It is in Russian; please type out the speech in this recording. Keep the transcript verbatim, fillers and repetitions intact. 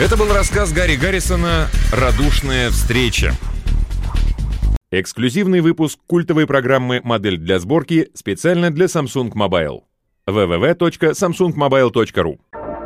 Это был рассказ Гарри Гаррисона «Радушная встреча». Эксклюзивный выпуск культовой программы «Модель для сборки» специально для Samsung Mobile. дабл ю дабл ю дабл ю точка самсунг мобайл точка ру